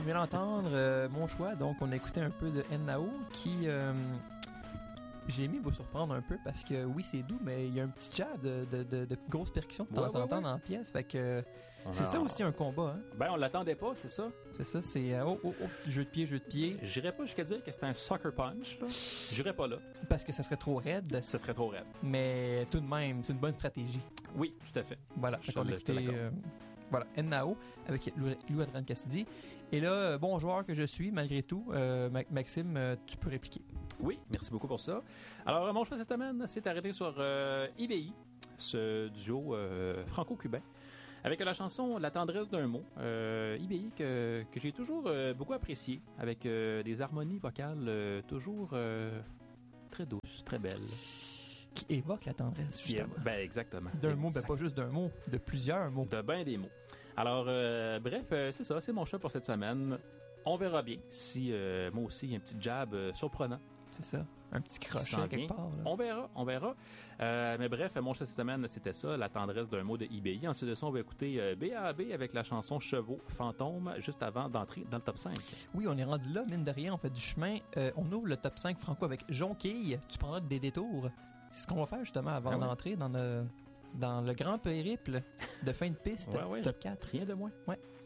vous venez d'entendre mon choix. Donc, on a écouté un peu de Nao qui... j'ai aimé vous surprendre un peu parce que oui, c'est doux, mais il y a un petit jab de grosses percussions de temps en temps dans la pièce. Fait que c'est ça aussi un combat. Hein? Ben, on l'attendait pas, c'est ça. C'est ça, c'est jeu de pied. J'irais pas jusqu'à dire que c'était un sucker punch, là. J'irais pas là. Parce que ça serait trop raide. Ça serait trop raide. Mais tout de même, c'est une bonne stratégie. Oui, tout à fait. Voilà, on a écouté voilà, Nao avec Louis-Adrien Cassidy. Et là, bon joueur que je suis, malgré tout, Maxime, tu peux répliquer. Oui, merci beaucoup pour ça. Alors, mon choix cette semaine s'est arrêté sur IBI, ce duo franco-cubain, avec la chanson La tendresse d'un mot. IBI que j'ai toujours beaucoup apprécié, avec des harmonies vocales toujours très douces, très belles. Qui évoque la tendresse, justement. Ben, exactement. D'un mot, ben pas juste d'un mot, de plusieurs mots. De ben des mots. Alors, bref, c'est ça, c'est mon choix pour cette semaine. On verra bien si moi aussi, il y a un petit jab surprenant. C'est ça, un petit crochet quelque part. Là. On verra. Mais bref, mon choix cette semaine, c'était ça, La tendresse d'un mot de IBI. Ensuite de ça, on va écouter BAB avec la chanson Chevaux Fantôme, juste avant d'entrer dans le top 5. Oui, on est rendu là, mine de rien, on fait du chemin. On ouvre le top 5 franco avec Jonquille. Tu prendras des détours. C'est ce qu'on va faire justement avant d'entrer dans le grand périple de fin de piste du top 4. Rien de moins. Ouais.